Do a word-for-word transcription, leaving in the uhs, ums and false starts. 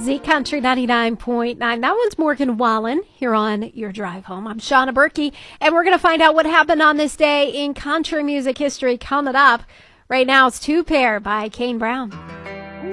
Z Country ninety-nine point nine. That one's Morgan Wallen here on Your Drive Home. I'm Shauna Berkey, and we're going to find out what happened on this day in country music history coming up. Right now, it's Two Pair by Kane Brown.